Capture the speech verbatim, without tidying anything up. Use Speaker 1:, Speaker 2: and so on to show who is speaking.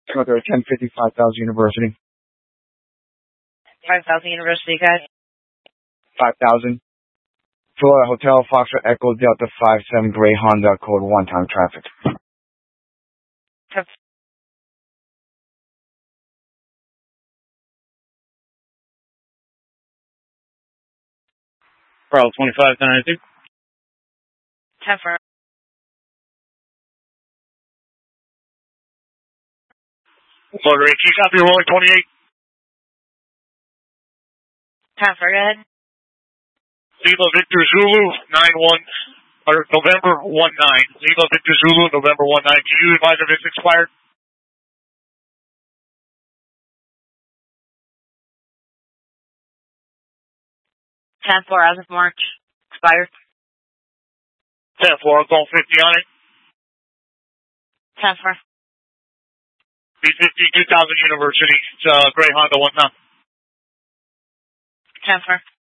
Speaker 1: Go there, ten fifty, five thousand University.
Speaker 2: five thousand University, guys.
Speaker 1: five thousand. Florida Hotel, Foxtrot Echo Delta five seven Gray Honda, code one, time traffic.
Speaker 2: ten
Speaker 3: Bravo twenty-five, ten ninety-two.
Speaker 2: for.
Speaker 3: Florida eight, can you copy rolling twenty-eight?
Speaker 2: ten for, go ahead.
Speaker 3: Lima Victor Zulu, nine one, or November one nine. Lima Victor Zulu, November one nine. Do you advise if it's expired?
Speaker 2: ten four as of March. Expired.
Speaker 3: ten four, I'm going fifty on it.
Speaker 2: ten four.
Speaker 3: B fifty, two thousand University. It's uh, Gray Honda, one time.
Speaker 2: ten four.